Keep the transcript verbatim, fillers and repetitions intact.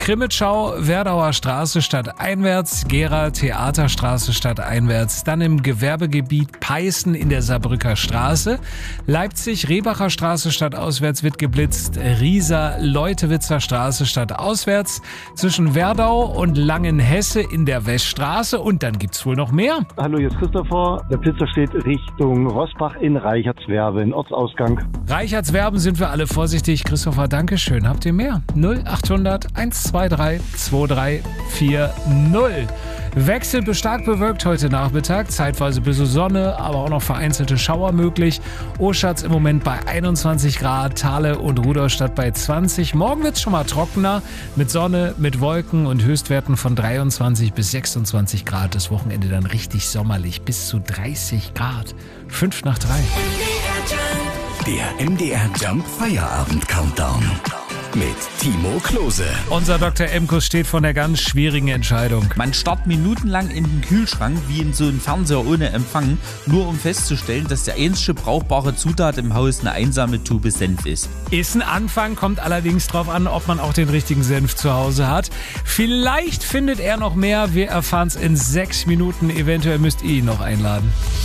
Krimitschau, Werdauer Straße stadteinwärts, Gera Theaterstraße stadteinwärts, dann im Gewerbegebiet Peißen in der Saarbrücker Straße, Leipzig Rebacher Straße stadtauswärts wird geblitzt, Riesa Leutewitzer Straße stadtauswärts, zwischen Werdau und Langenhesse in der Weststraße und dann gibt's wohl noch mehr. Hallo, hier ist Christopher. Der Blitzer steht Richtung Rossbach in Reichertswerben, Ortsausgang. Reichertswerben sind wir alle vorsichtig. Christopher, danke schön. Habt ihr mehr? null achthundert hundertzweiundzwanzig zweiunddreißig vierzig. Wechselnd stark bewölkt heute Nachmittag, zeitweise bis zur Sonne, aber auch noch vereinzelte Schauer möglich. Oschatz im Moment bei einundzwanzig Grad, Thale und Rudolstadt bei zwanzig. Morgen wird's schon mal trockener, mit Sonne, mit Wolken und Höchstwerten von dreiundzwanzig bis sechsundzwanzig Grad. Das Wochenende dann richtig sommerlich, bis zu dreißig Grad. Fünf nach drei. Der M D R Jump Feierabend Countdown mit Timo Klose. Unser Doktor Emkus steht vor einer ganz schwierigen Entscheidung. Man starrt minutenlang in den Kühlschrank wie in so einem Fernseher ohne Empfang, nur um festzustellen, dass der einzige brauchbare Zutat im Haus eine einsame Tube Senf ist. Ist ein Anfang, kommt allerdings drauf an, ob man auch den richtigen Senf zu Hause hat. Vielleicht findet er noch mehr, wir erfahren es in sechs Minuten, eventuell müsst ihr ihn noch einladen.